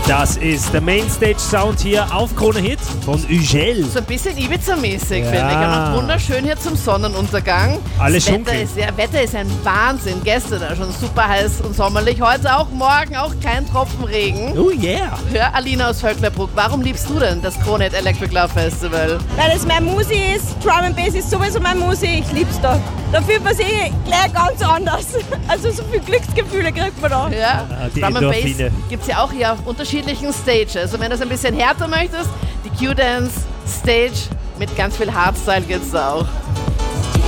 Das ist der Mainstage-Sound hier auf Krone Hit von Ugel. So ein bisschen Ibiza-mäßig, Ja. finde ich. Aber wunderschön hier zum Sonnenuntergang. Alles Das dunkel. Wetter ist ein Wahnsinn. Gestern da schon super heiß und sommerlich. Heute auch, morgen auch kein Tropfen Regen. Oh yeah. Hör Alina aus Völklerbruck, warum liebst du denn das Krone Hit Electric Love Festival? Weil es meine Musik ist, Drum and Bass ist sowieso meine Musik, ich lieb's da. Da fühlt man sich gleich ganz anders. Also so viel Glücksgefühle kriegt man da. Ja, Die Drum and Bass Endorphine. gibt es ja auch hier auf unterschiedlichen Stages. Und wenn du es ein bisschen härter möchtest, die Q-Dance Stage mit ganz viel Hardstyle gibt's da auch.